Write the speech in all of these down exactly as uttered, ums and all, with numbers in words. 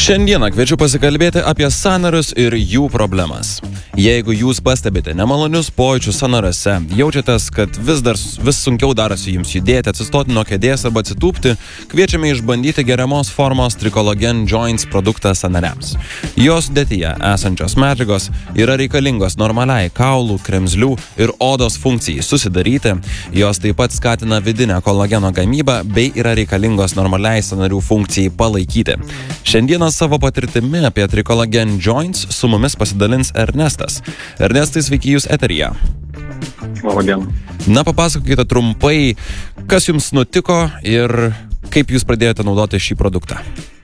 Šiandieną kviečiu pasikalbėti apie sąnarius ir jų problemas. Jeigu jūs pastebite nemalonius pojūčius sąnariuose, jaučiatės, kad vis dar vis sunkiau darosi jums judėti, atsistoti nuo kėdės arba atsitūpti, kviečiame išbandyti geriamos formos Tricologen Joints produktą sąnariams. Jos sudėtyje esančios medžiagos yra reikalingos normaliai kaulų, kremzlių ir odos funkcijai susidaryti. Jos taip pat skatina vidinę kolageno gamybą bei yra reikalingos normaliai sąnarių funkcijai palaikyti. Šiandieną savo patirtimi apie Tricologen Joints su mumis pasidalins Ernestas. Ernestai, sveiki jūs eteryje. Labadiena. Na, papasakokite trumpai, kas jums nutiko ir kaip jūs pradėjote naudoti šį produktą.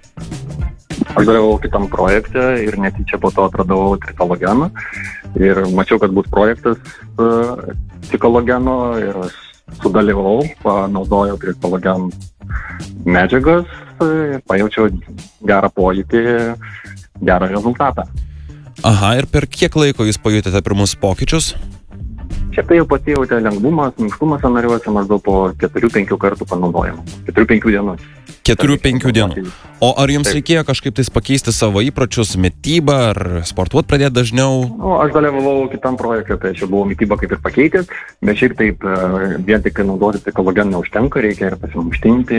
Aš dalyvavau kitam projekte ir netyčia po to atradau Tricologeną ir mačiau, kad bus projektas uh, Tricologeno ir aš sudalyvau, panaudojau Tricologen medžiagas ir pajaučiau gerą pojūtį, gerą rezultatą. Aha, ir per kiek laiko jūs pajutėte pirmus pokyčius? Šiaip tai jau pasijautė lengvumas, minkštumas sąnariuose maždaug po keturių penkių kartų panaudojimo. keturių penkių dienų. keturių penkių dienų. O ar jums Taip. reikėjo kažkaip tais pakeisti savo įpročius, mitybą, ar sportuot pradėti dažniau? O, aš dalyvavau kitam projekte, tai čia buvo mitybą kaip ir pakeitęs, bet šiaip taip vien tik naudoti Tricologen neužtenka, reikia ir pasimankštinti,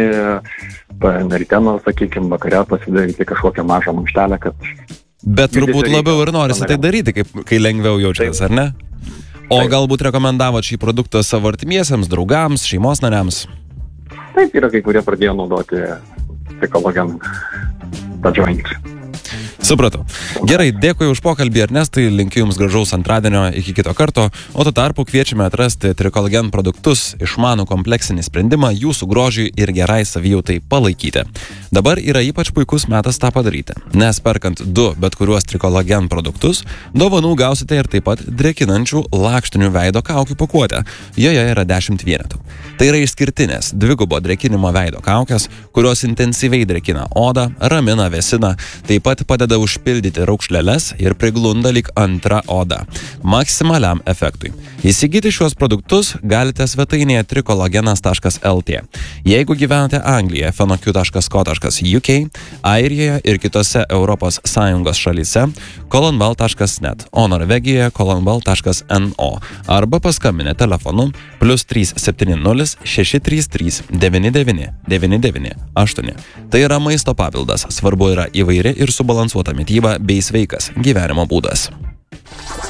ryteno, sakykime, vakare pasidaryti kažkokią mažą mankštelę, kad... Bet turbūt labiau ir norisi tai daryti, kaip, kai lengviau jaučiatės, ar ne? O Taip. galbūt rekomendavot šį produktą savo artimiesiems, draugams, šeimos nariams? Taip, yra kai kurie pradėjo naudoti Tricologen tą joint. Supratau. Gerai, dėkui už pokalbį, Ernestai, linkiu jums gražaus antradienio, iki kito karto, o tuo tarpu kviečiame atrasti Tricologen produktus, išmanų kompleksinį sprendimą jūsų grožiui ir gerai savijautai palaikyti. Dabar yra ypač puikus metas tą padaryti, nes perkant du bet kuriuos Tricologen produktus, dovanų gausite ir taip pat drėkinančių lakštinių veido kaukių pakuotę. Joje yra dešimt vienetų. Tai yra išskirtinės dvigubo drėkinimo veido kaukės, kurios intensyviai drėkina odą, ramina, vėsina, taip pat padeda užpildyti raukšleles ir priglunda lyg antra oda. Maksimaliam efektui. Įsigyti šiuos produktus galite svetainėje tricologenas taškas el tė. Jeigu gyvenate Anglijoje, fenoq taškas ko taškas uk, Airijoje ir kitose Europos Sąjungos šalyse, colonwell taškas net, o Norvegijoje colonwell taškas no, arba paskambinę telefonu plius trys septyni nulis šeši trys trys devyni devyni devyni devyni aštuoni. Tai yra maisto papildas, svarbu yra įvairi ir subalansuota mityba bei sveikas gyvenimo būdas.